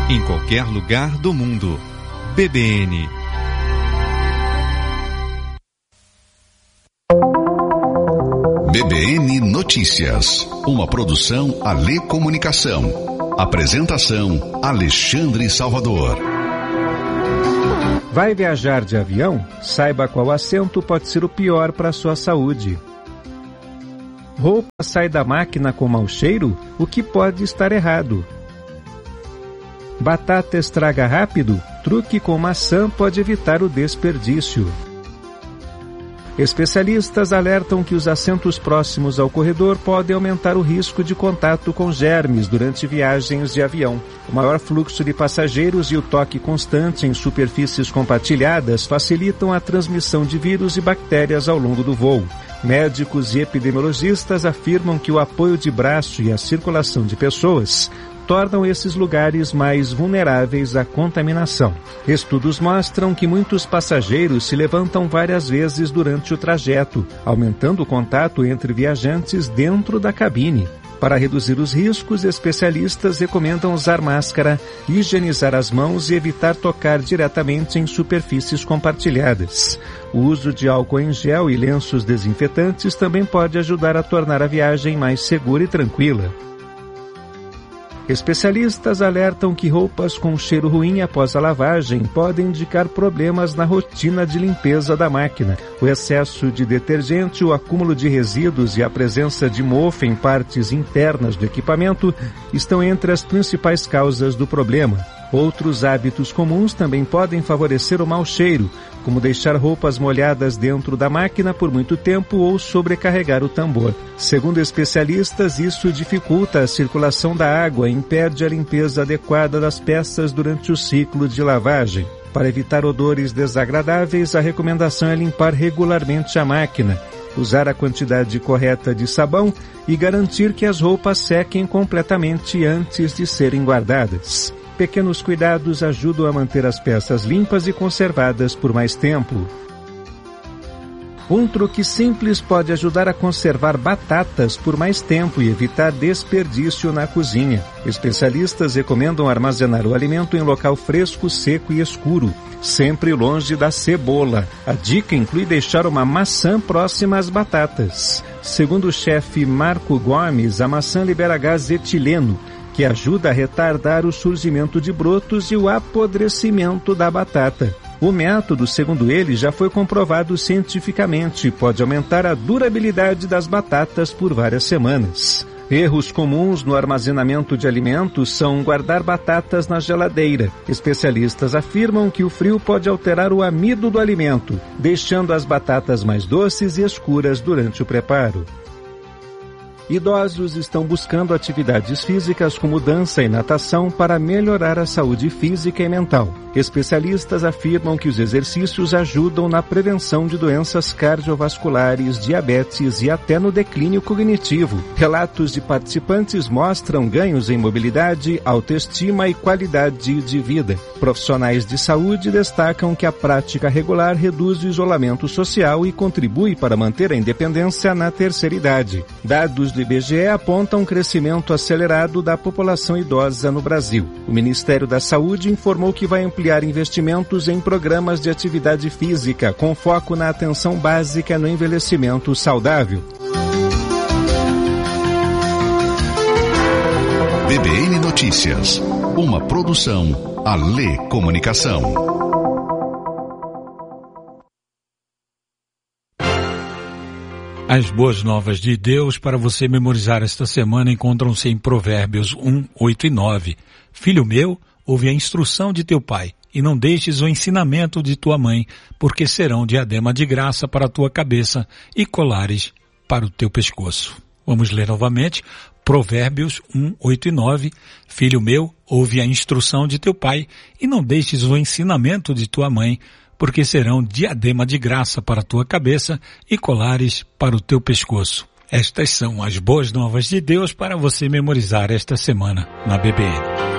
em qualquer lugar do mundo. BBN. BBN Notícias, uma produção Alê Comunicação. Apresentação Alexandre Salvador. Vai viajar de avião? Saiba qual assento pode ser o pior para a sua saúde. Roupa sai da máquina com mau cheiro? O que pode estar errado? Batata estraga rápido? Truque com maçã pode evitar o desperdício. Especialistas alertam que os assentos próximos ao corredor podem aumentar o risco de contato com germes durante viagens de avião. O maior fluxo de passageiros e o toque constante em superfícies compartilhadas facilitam a transmissão de vírus e bactérias ao longo do voo. Médicos e epidemiologistas afirmam que o apoio de braço e a circulação de pessoas tornam esses lugares mais vulneráveis à contaminação. Estudos mostram que muitos passageiros se levantam várias vezes durante o trajeto, aumentando o contato entre viajantes dentro da cabine. Para reduzir os riscos, especialistas recomendam usar máscara, higienizar as mãos e evitar tocar diretamente em superfícies compartilhadas. O uso de álcool em gel e lenços desinfetantes também pode ajudar a tornar a viagem mais segura e tranquila. Especialistas alertam que roupas com cheiro ruim após a lavagem podem indicar problemas na rotina de limpeza da máquina. O excesso de detergente, o acúmulo de resíduos e a presença de mofo em partes internas do equipamento estão entre as principais causas do problema. Outros hábitos comuns também podem favorecer o mau cheiro, como deixar roupas molhadas dentro da máquina por muito tempo ou sobrecarregar o tambor. Segundo especialistas, isso dificulta a circulação da água e impede a limpeza adequada das peças durante o ciclo de lavagem. Para evitar odores desagradáveis, a recomendação é limpar regularmente a máquina, usar a quantidade correta de sabão e garantir que as roupas sequem completamente antes de serem guardadas. Pequenos cuidados ajudam a manter as peças limpas e conservadas por mais tempo. Um truque simples pode ajudar a conservar batatas por mais tempo e evitar desperdício na cozinha. Especialistas recomendam armazenar o alimento em local fresco, seco e escuro, sempre longe da cebola. A dica inclui deixar uma maçã próxima às batatas. Segundo o chefe Marco Gomes, a maçã libera gás etileno, que ajuda a retardar o surgimento de brotos e o apodrecimento da batata. O método, segundo ele, já foi comprovado cientificamente e pode aumentar a durabilidade das batatas por várias semanas. Erros comuns no armazenamento de alimentos são guardar batatas na geladeira. Especialistas afirmam que o frio pode alterar o amido do alimento, deixando as batatas mais doces e escuras durante o preparo. Idosos estão buscando atividades físicas como dança e natação para melhorar a saúde física e mental. Especialistas afirmam que os exercícios ajudam na prevenção de doenças cardiovasculares, diabetes e até no declínio cognitivo. Relatos de participantes mostram ganhos em mobilidade, autoestima e qualidade de vida. Profissionais de saúde destacam que a prática regular reduz o isolamento social e contribui para manter a independência na terceira idade. Dados do IBGE apontam um crescimento acelerado da população idosa no Brasil. O Ministério da Saúde informou que vai ampliar investimentos em programas de atividade física, com foco na atenção básica no envelhecimento saudável. BBN Notícias, uma produção Alê Comunicação. As boas novas de Deus para você memorizar esta semana encontram-se em Provérbios 1, 8 e 9. Filho meu, ouve a instrução de teu pai, e não deixes o ensinamento de tua mãe, porque serão diadema de graça para a tua cabeça e colares para o teu pescoço. Vamos ler novamente. Provérbios 1, 8 e 9. Filho meu, ouve a instrução de teu pai, e não deixes o ensinamento de tua mãe, porque serão diadema de graça para a tua cabeça e colares para o teu pescoço. Estas são as boas novas de Deus para você memorizar esta semana na BBN.